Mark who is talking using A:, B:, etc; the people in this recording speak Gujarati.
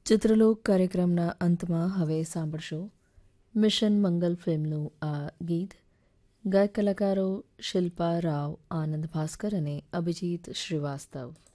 A: ચિત્રલોક કાર્યક્રમના અંતમાં હવે સાંભળશો મિશન મંગલ ફિલ્મનું આ ગીત. ગાયક કલાકારો શિલ્પા રાવ, આનંદ ભાસ્કર અને અભિજીત શ્રીવાસ્તવ.